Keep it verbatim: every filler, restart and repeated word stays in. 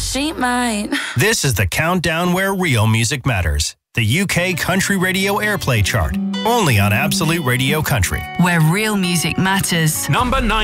she might. This is the countdown where real music matters. The U K Country Radio Airplay Chart. Only on Absolute Radio Country. Where real music matters. Number nine.